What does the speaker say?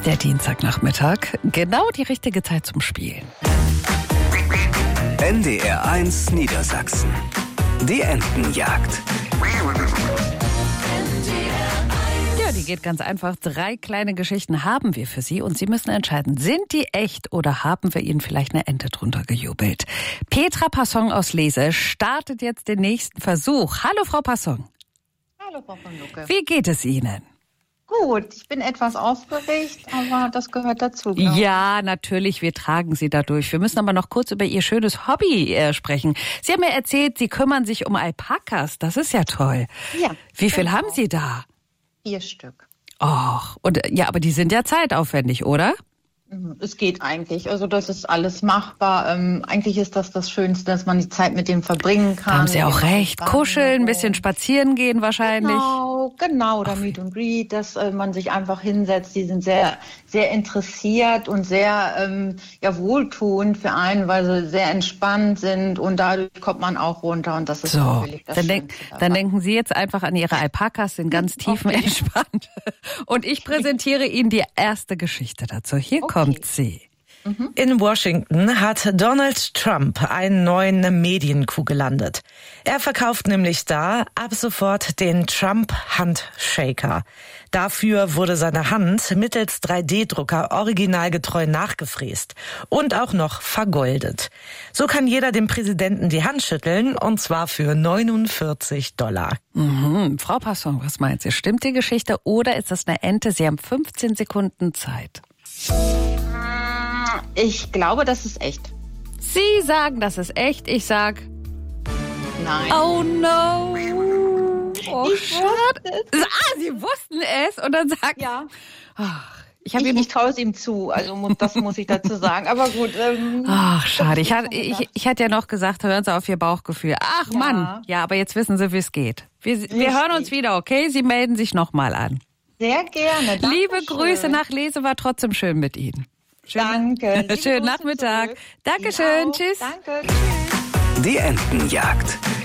Der Dienstagnachmittag, genau die richtige Zeit zum Spielen. NDR 1 Niedersachsen. Die Entenjagd. Ja, die geht ganz einfach. 3 kleine Geschichten haben wir für Sie und Sie müssen entscheiden, sind die echt oder haben wir Ihnen vielleicht eine Ente drunter gejubelt? Petra Passon aus Lese startet jetzt den nächsten Versuch. Hallo, Frau Passon. Hallo, Frau von Lucke. Wie geht es Ihnen? Gut, ich bin etwas aufgeregt, aber das gehört dazu. Ja, natürlich, wir tragen Sie dadurch. Wir müssen aber noch kurz über Ihr schönes Hobby sprechen. Sie haben mir erzählt, Sie kümmern sich um Alpakas. Das ist ja toll. Ja. Wie viel haben Sie da? 4 Stück. Och, und ja, aber die sind ja zeitaufwendig, oder? Es geht eigentlich. Also das ist alles machbar. Eigentlich ist das Schönste, dass man die Zeit mit dem verbringen kann. Da haben Sie auch recht. Kuscheln, ein bisschen spazieren gehen wahrscheinlich. Genau, da Meet and Greet, dass man sich einfach hinsetzt. Die sind sehr, sehr interessiert und sehr wohltuend für einen, weil sie sehr entspannt sind und dadurch kommt man auch runter und das ist natürlich das Schönste. Dann denken Sie jetzt einfach an Ihre Alpakas, sind ganz tiefenentspannt. Und ich präsentiere Ihnen die erste Geschichte dazu. Hier kommt sie. In Washington hat Donald Trump einen neuen Mediencoup gelandet. Er verkauft nämlich da ab sofort den Trump Handshaker. Dafür wurde seine Hand mittels 3D-Drucker originalgetreu nachgefräst und auch noch vergoldet. So kann jeder dem Präsidenten die Hand schütteln und zwar für $49. Frau Passon, was meint Sie? Stimmt die Geschichte oder ist das eine Ente? Sie haben 15 Sekunden Zeit. Ich glaube, das ist echt. Sie sagen, das ist echt. Ich sag, Nein. oh no. Oh, Ich schade. Sie wussten es und dann sagt, Ja. ich Ich traue es ihm zu, also das muss ich dazu sagen. Aber gut. Ach, schade. Ich hatte ja noch gesagt, hören Sie auf Ihr Bauchgefühl. Ach Ja. Mann, ja, aber jetzt wissen Sie, wie es geht. Wir hören uns wieder, okay? Sie melden sich nochmal an. Sehr gerne. Dankeschön. Liebe Grüße nach Lese, war trotzdem schön mit Ihnen. Danke. Liebe Schönen Grüße Nachmittag. zurück. Dankeschön. Ihnen auch. Tschüss. Danke. Tschüss. Die Entenjagd.